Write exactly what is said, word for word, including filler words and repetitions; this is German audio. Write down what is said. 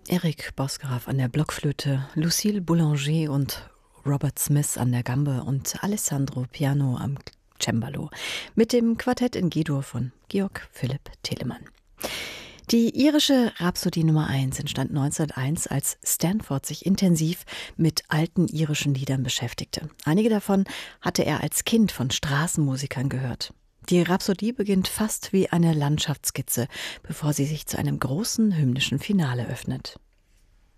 Eric Bosgraf an der Blockflöte, Lucille Boulanger und Robert Smith an der Gambe und Alessandro Piano am Cembalo mit dem Quartett in G-Dur von Georg Philipp Telemann. Die irische Rhapsodie Nummer eins entstand neunzehnhunderteins, als Stanford sich intensiv mit alten irischen Liedern beschäftigte. Einige davon hatte er als Kind von Straßenmusikern gehört. Die Rhapsodie beginnt fast wie eine Landschaftsskizze, bevor sie sich zu einem großen hymnischen Finale öffnet.